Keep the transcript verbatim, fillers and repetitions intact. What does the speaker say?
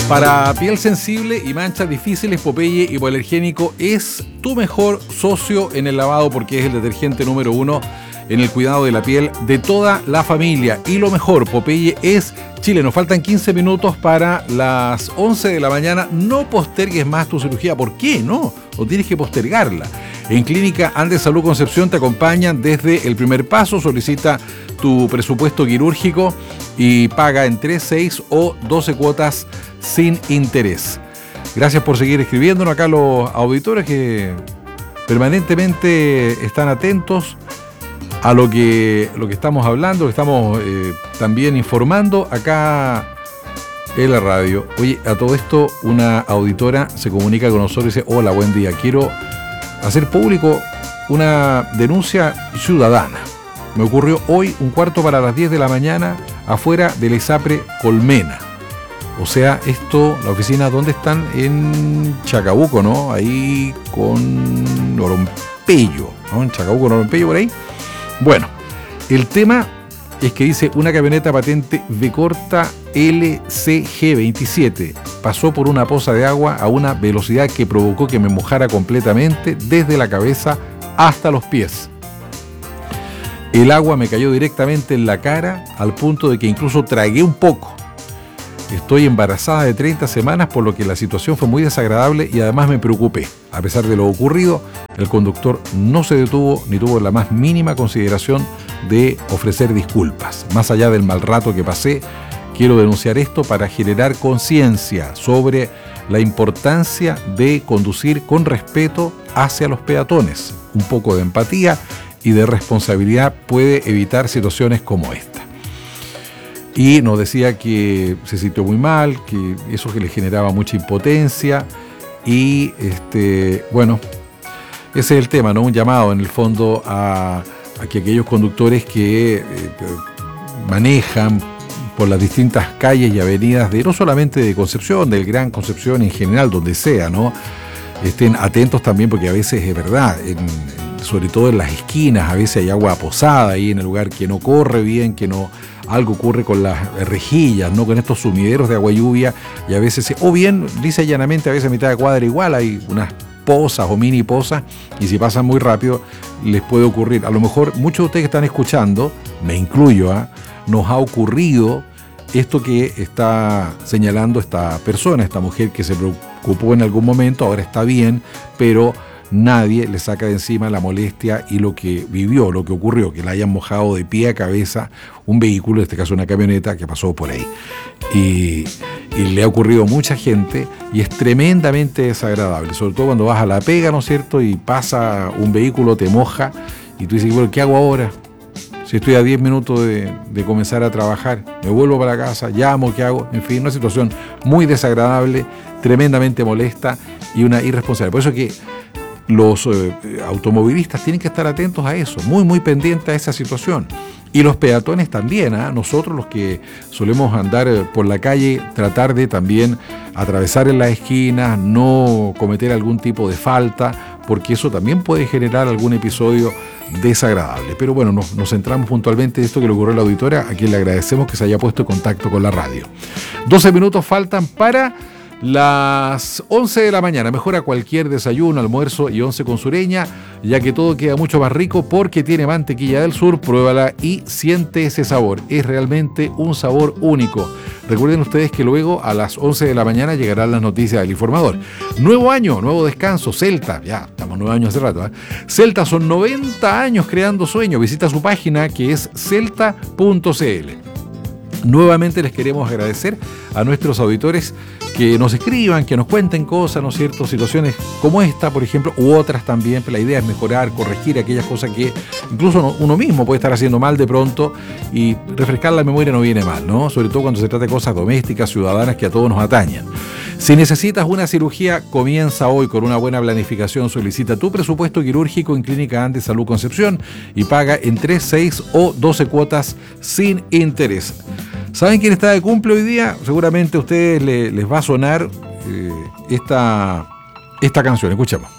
Para piel sensible y manchas difíciles, Popeye Hipoalergénico es tu mejor socio en el lavado porque es el detergente número uno en el cuidado de la piel de toda la familia. Y lo mejor, Popeye es Chile. Nos faltan quince minutos para las once de la mañana. No postergues más tu cirugía. ¿Por qué? No, o tienes que postergarla. En Clínica Andes Salud Concepción te acompañan desde el primer paso. Solicita tu presupuesto quirúrgico y paga en tres, seis o doce cuotas sin interés. Gracias por seguir escribiéndonos acá los auditores que permanentemente están atentos a lo que, lo que estamos hablando, que estamos eh, también informando acá en la radio. Oye, a todo esto una auditora se comunica con nosotros y dice: hola, buen día, quiero hacer público una denuncia ciudadana. Me ocurrió hoy un cuarto para las diez de la mañana afuera del ESAPRE Colmena. O sea, esto, la oficina, ¿dónde están? En Chacabuco, ¿no? Ahí con Orompello, ¿no? En Chacabuco, Orompello, por ahí. Bueno, el tema es que dice: una camioneta patente V corta L C G veintisiete pasó por una poza de agua a una velocidad que provocó que me mojara completamente desde la cabeza hasta los pies. El agua me cayó directamente en la cara al punto de que incluso tragué un poco. Estoy embarazada de treinta semanas, por lo que la situación fue muy desagradable y además me preocupé. A pesar de lo ocurrido, el conductor no se detuvo ni tuvo la más mínima consideración de ofrecer disculpas. Más allá del mal rato que pasé, quiero denunciar esto para generar conciencia sobre la importancia de conducir con respeto hacia los peatones. Un poco de empatía y de responsabilidad puede evitar situaciones como esta. Y nos decía que se sintió muy mal, que eso que le generaba mucha impotencia y, este, bueno, ese es el tema, ¿no? Un llamado en el fondo a, a que aquellos conductores que eh, manejan por las distintas calles y avenidas de no solamente de Concepción, del Gran Concepción en general, donde sea, ¿no? Estén atentos también porque a veces es verdad, en, sobre todo en las esquinas, a veces hay agua posada ahí en el lugar que no corre bien, que no... algo ocurre con las rejillas, ¿no? Con estos sumideros de agua lluvia y a veces, o bien, dice llanamente, a veces a mitad de cuadra igual hay unas pozas o mini pozas y si pasan muy rápido les puede ocurrir. A lo mejor muchos de ustedes que están escuchando, me incluyo, ¿eh? Nos ha ocurrido esto que está señalando esta persona, esta mujer que se preocupó en algún momento, ahora está bien, pero nadie le saca de encima la molestia y lo que vivió, lo que ocurrió, que la hayan mojado de pie a cabeza un vehículo, en este caso una camioneta que pasó por ahí. Y, y le ha ocurrido a mucha gente y es tremendamente desagradable, sobre todo cuando vas a la pega, ¿no es cierto? Y pasa un vehículo, te moja y tú dices: bueno, ¿qué hago ahora? Si estoy a diez minutos de, de comenzar a trabajar, me vuelvo para casa, llamo, ¿qué hago? En fin, una situación muy desagradable, tremendamente molesta y una irresponsable. Por eso que los eh, automovilistas tienen que estar atentos a eso, muy muy pendientes a esa situación. Y los peatones también, ¿eh? Nosotros los que solemos andar por la calle, tratar de también atravesar en las esquinas, no cometer algún tipo de falta, porque eso también puede generar algún episodio desagradable. Pero bueno, nos, nos centramos puntualmente en esto que le ocurrió a la auditora, a quien le agradecemos que se haya puesto en contacto con la radio. doce minutos faltan para las once de la mañana. Mejora cualquier desayuno, almuerzo y once con Sureña, ya que todo queda mucho más rico porque tiene mantequilla del sur. Pruébala y siente ese sabor. Es realmente un sabor único. Recuerden ustedes que luego a las once de la mañana llegarán las noticias del informador. Nuevo año, nuevo descanso. Celta, ya estamos nueve años hace rato, ¿eh? Celta son noventa años creando sueños. Visita su página que es celta punto c l. Nuevamente les queremos agradecer a nuestros auditores que nos escriban, que nos cuenten cosas, ¿no es cierto? Situaciones como esta, por ejemplo, u otras también. La idea es mejorar, corregir aquellas cosas que incluso uno mismo puede estar haciendo mal de pronto y refrescar la memoria no viene mal, ¿no? Sobre todo cuando se trata de cosas domésticas, ciudadanas que a todos nos atañen. Si necesitas una cirugía, comienza hoy con una buena planificación. Solicita tu presupuesto quirúrgico en Clínica Andes Salud Concepción y paga en tres, seis o doce cuotas sin interés. ¿Saben quién está de cumple hoy día? Seguramente a ustedes les, les va a sonar eh, esta, esta canción. Escuchemos.